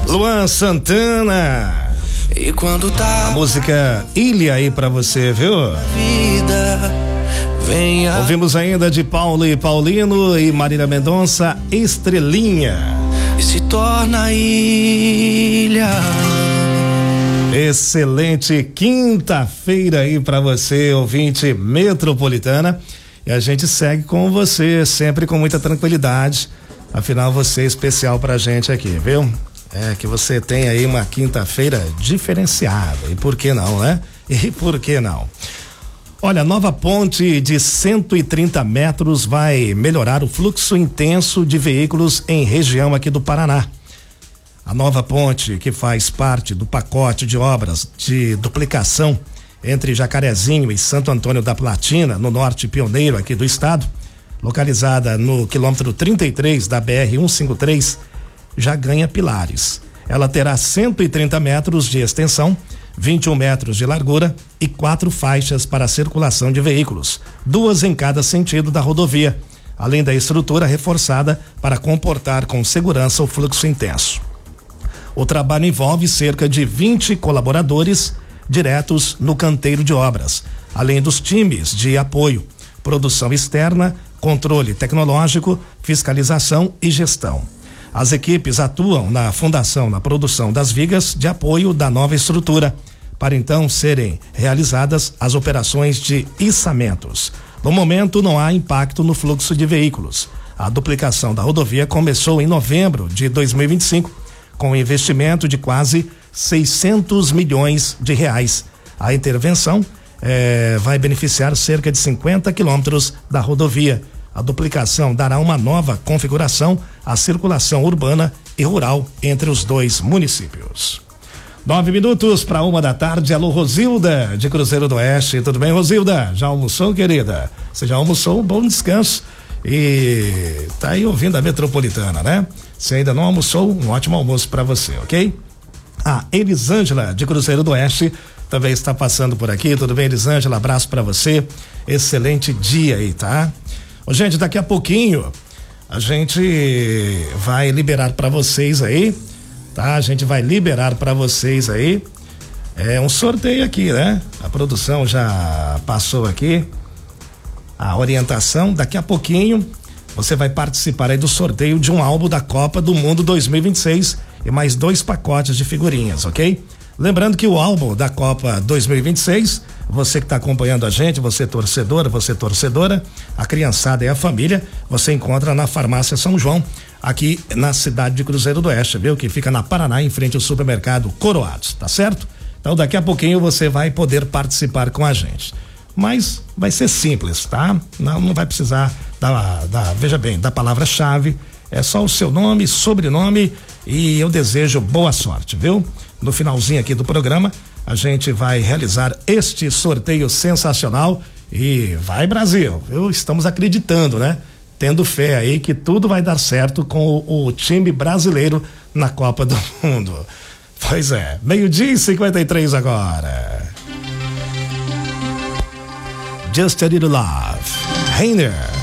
Luan Santana. E quando tá a música Ilha aí pra você, viu? Vida, venha. Ouvimos ainda de Paulo e Paulino e Marília Mendonça, Estrelinha. E se torna ilha. Excelente quinta-feira aí pra você, ouvinte metropolitana. E a gente segue com você, sempre com muita tranquilidade. Afinal, você é especial pra gente aqui, viu? É que você tem aí uma quinta-feira diferenciada. E por que não, né? E por que não? Olha, nova ponte de 130 metros vai melhorar o fluxo intenso de veículos em região aqui do Paraná. A nova ponte, que faz parte do pacote de obras de duplicação entre Jacarezinho e Santo Antônio da Platina, no norte pioneiro aqui do estado, localizada no quilômetro 33 da BR-153, já ganha pilares. Ela terá 130 metros de extensão, 21 metros de largura e 4 faixas para circulação de veículos, 2 em cada sentido da rodovia, além da estrutura reforçada para comportar com segurança o fluxo intenso. O trabalho envolve cerca de 20 colaboradores diretos no canteiro de obras, além dos times de apoio, produção externa, controle tecnológico, fiscalização e gestão. As equipes atuam na fundação, na produção das vigas de apoio da nova estrutura, para então serem realizadas as operações de içamentos. No momento, não há impacto no fluxo de veículos. A duplicação da rodovia começou em novembro de 2025, com um investimento de quase 600 milhões de reais. A intervenção vai beneficiar cerca de 50 quilômetros da rodovia. A duplicação dará uma nova configuração à circulação urbana e rural entre os dois municípios. 9 minutos para 1h. Alô, Rosilda, de Cruzeiro do Oeste. Tudo bem, Rosilda? Já almoçou, querida? Você já almoçou? Um bom descanso. E tá aí ouvindo a Metropolitana, né? Se ainda não almoçou, um ótimo almoço para você, ok? A Elisângela, de Cruzeiro do Oeste, também está passando por aqui. Tudo bem, Elisângela? Abraço para você. Excelente dia aí, tá? Gente, daqui a pouquinho a gente vai liberar para vocês aí, tá? A gente vai liberar para vocês aí um sorteio aqui, né? A produção já passou aqui a orientação. Daqui a pouquinho você vai participar aí do sorteio de um álbum da Copa do Mundo 2026 e mais 2 pacotes de figurinhas, ok? Lembrando que o álbum da Copa 2026, você que está acompanhando a gente, você torcedora, a criançada e a família, você encontra na Farmácia São João, aqui na cidade de Cruzeiro do Oeste, viu? Que fica na Paraná, em frente ao supermercado Coroados, tá certo? Então daqui a pouquinho você vai poder participar com a gente. Mas vai ser simples, tá? Não vai precisar veja bem, da palavra-chave, é só o seu nome, sobrenome e eu desejo boa sorte, viu? No finalzinho aqui do programa, a gente vai realizar este sorteio sensacional e vai, Brasil, viu? Estamos acreditando, né? Tendo fé aí que tudo vai dar certo com o time brasileiro na Copa do Mundo. Pois é, 12:53 agora. Just a Little Love, Rainer.